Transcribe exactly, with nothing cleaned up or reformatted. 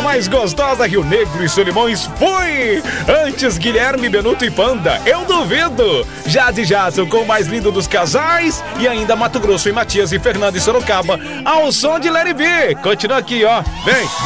mais gostosa, Rio Negro e Solimões, fui! Antes, Guilherme, Benuto e Panda, eu duvido! Jade Jato com o mais lindo dos casais. E ainda Mato Grosso e Matias e Fernando e Sorocaba, ao som de Larry B. Continua aqui, ó. Vem,